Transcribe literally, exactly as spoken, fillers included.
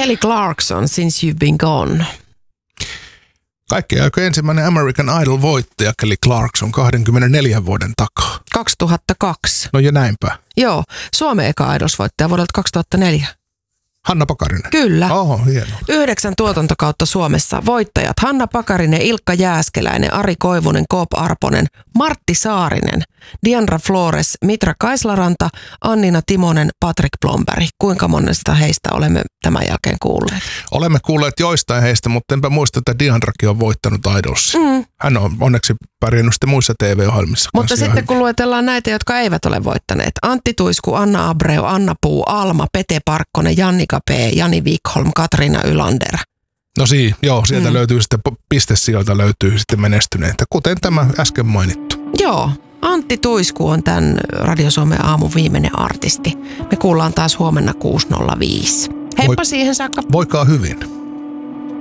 Kelly Clarkson, Since You've Been Gone. Kaikkien aikojen ensimmäinen American Idol-voittaja Kelly Clarkson kaksikymmentäneljä vuoden takaa. kaksituhattakaksi. No ja näinpä. Joo, Suomen eka Idols-voittaja vuodelta kaksituhattaneljä. Hanna Pakarinen. Kyllä. Oho, hienoa. Yhdeksän tuotantokautta Suomessa. Voittajat Hanna Pakarinen, Ilkka Jääskeläinen, Ari Koivunen, Koop Arponen, Martti Saarinen, Diandra Flores, Mitra Kaislaranta, Annina Timonen, Patrick Blomberg. Kuinka monesta heistä olemme tämän jälkeen kuulleet? Olemme kuulleet joistain heistä, mutta enpä muista, että Diandrakin on voittanut Idolsia. Mm. Hän on onneksi pärjännyt sitten muissa T V-ohjelmissa. Mutta sitten kun luetellaan näitä, jotka eivät ole voittaneet. Antti Tuisku, Anna Abreu, Anna Puu, Alma, Pete Parkkonen, Jannika P, Jani Wikholm, Katriina Ylander. No sii, joo, sieltä mm. löytyy sitten, pistesijoilta löytyy sitten menestyneitä, kuten tämä äsken mainittu. Joo, Antti Tuisku on tämän Radio Suomen aamun viimeinen artisti. Me kuullaan taas huomenna kuusi nolla viisi. Heippa Voi, siihen saakka. Voikaa hyvin.